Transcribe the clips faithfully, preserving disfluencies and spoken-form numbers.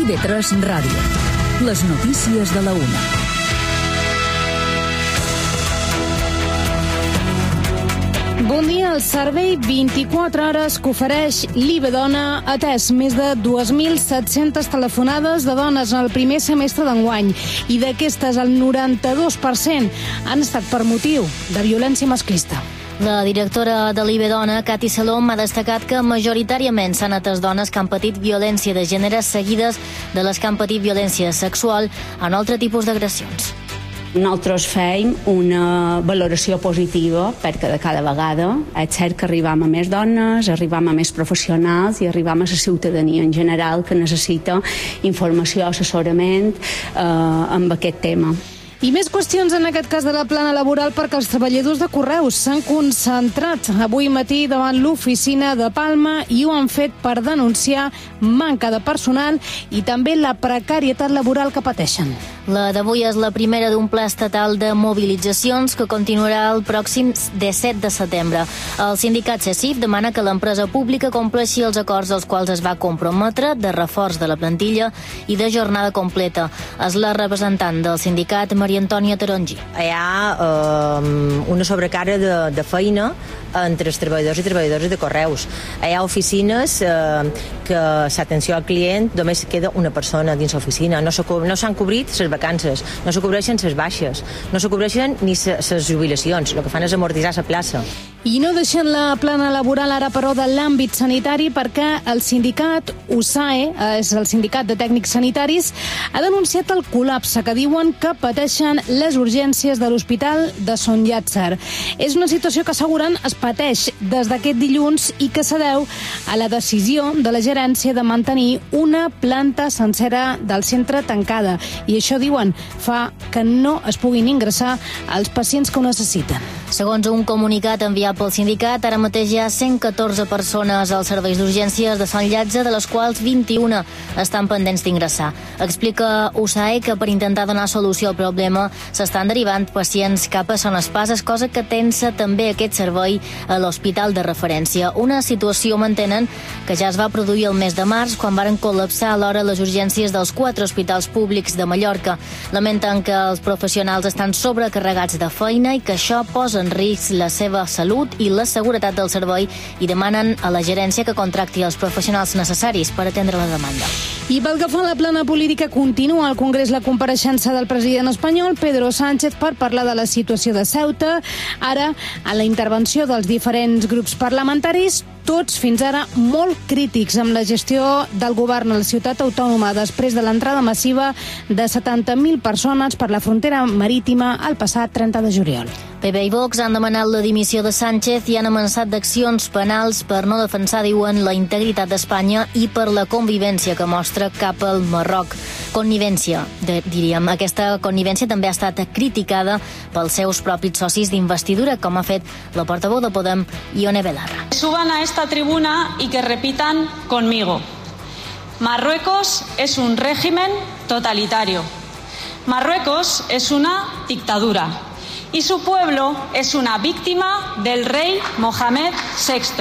I V tres Ràdio. Les notícies de la una. Bon dia. El servei vint-i-quatre hores que ofereix l'I V Dona ha atès més de dos mil set-centes telefonades de dones en el primer semestre d'enguany, i d'aquestes el noranta-dos per cent han estat per motiu de violència masclista. La directora de l'I V Dona, Cati Salom, ha destacat que majoritàriament s'han atès dones que han patit violència de gènere seguides de les que han patit violència sexual en altre tipus d'agressions. Nosaltres fem una valoració positiva perquè de cada vegada és cert que arribam a més dones, arribam a més professionals i arribam a la ciutadania en general que necessita informació, assessorament eh, amb aquest tema. I més qüestions en aquest cas de la plana laboral, perquè els treballadors de Correus s'han concentrat avui matí davant l'oficina de Palma i ho han fet per denunciar manca de personal i també la precarietat laboral que pateixen. La d'avui és la primera d'un pla estatal de mobilitzacions que continuarà el pròxim disset de setembre. El sindicat CESIF demana que l'empresa pública compleixi els acords als quals es va comprometre de reforç de la plantilla i de jornada completa. És la representant del sindicat, Maria Antònia Tarongi. Hi ha eh, una sobrecàrrega de, de feina entre els treballadors i treballadores de Correus. Hi ha oficines eh, que l'atenció al client només queda una persona dins l'oficina. No s'han cobrit les vacances, no se cobreixen les baixes, no se cobreixen ni les jubilacions. El que fan és amortitzar la plaça. I no deixen la plana laboral ara, però, de l'àmbit sanitari, perquè el sindicat U S A E, és el sindicat de tècnics sanitaris, ha denunciat el col·lapse que diuen que pateixen les urgències de l'Hospital de Sant Llàtzer. És una situació que asseguren es pateix des d'aquest dilluns i que se deu a la decisió de la gerència de mantenir una planta sencera del centre tancada. I això, diuen, fa que no es puguin ingressar els pacients que ho necessiten. Segons un comunicat enviat pel sindicat, ara mateix hi ha cent catorze persones als serveis d'urgències de Sant Llàtzer, de les quals vint-i-una estan pendents d'ingressar. Explica U S A E que per intentar donar solució al problema s'estan derivant pacients cap a Son Espases, cosa que tensa també aquest servei a l'hospital de referència. Una situació, mantenen, que ja es va produir el mes de març, quan varen col·lapsar alhora les urgències dels quatre hospitals públics de Mallorca. Lamenten que els professionals estan sobrecarregats de feina i que això posa en risc la seva salut i la seguretat del servei, i demanen a la gerència que contracti els professionals necessaris per atendre la demanda. I pel que fa a la plana política, continua al Congrés la compareixença del president espanyol, Pedro Sánchez, per parlar de la situació de Ceuta. Ara, a la intervenció dels diferents grups parlamentaris, tots fins ara molt crítics amb la gestió del govern a la ciutat autònoma després de l'entrada massiva de setanta mil persones per la frontera marítima el passat trenta de juliol. P P i Vox han demanat la dimissió de Sánchez i han amenaçat d'accions penals per no defensar, diuen, la integritat d'Espanya i per la convivència que mostra cap al Marroc. Connivència, de, diríem. Aquesta connivència també ha estat criticada pels seus propis socis d'investidura, com ha fet la portaveu de Podem, Ione Belarra. Suban a esta tribuna y que repitan conmigo. Marruecos es un régimen totalitario. Marruecos es una dictadura. Y su pueblo es una víctima del rey Mohamed sexto.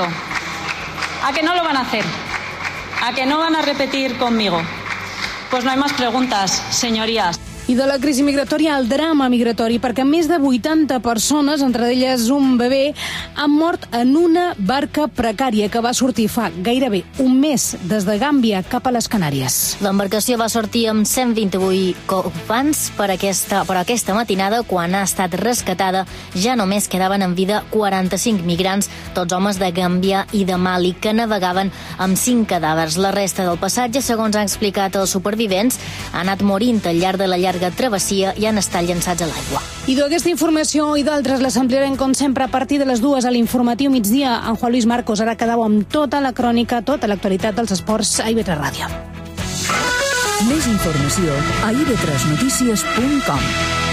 ¿A que no lo van a hacer? ¿A que no van a repetir conmigo? Pues no hay más preguntas, señorías. I de la crisi migratòria al drama migratori, perquè més de vuitanta persones, entre elles un bebè, han mort en una barca precària que va sortir fa gairebé un mes des de Gàmbia cap a les Canàries. L'embarcació va sortir amb cent vint-i-vuit ocupants per aquesta, per aquesta matinada. Quan ha estat rescatada ja només quedaven en vida quaranta-cinc migrants, tots homes de Gàmbia i de Mali, que navegaven amb cinc cadàvers. La resta del passatge, segons han explicat els supervivents, ha anat morint al llarg de la llarga travessia i han estat llançats a l'aigua. I d'aquesta informació i d'altres les ampliarem, com sempre, a partir de les dues a l'informatiu migdia. En Juan Luis Marcos ara quedeu amb tota la crònica, tota l'actualitat dels esports a I V tres Ràdio. Més informació a i v tres notícies punt com.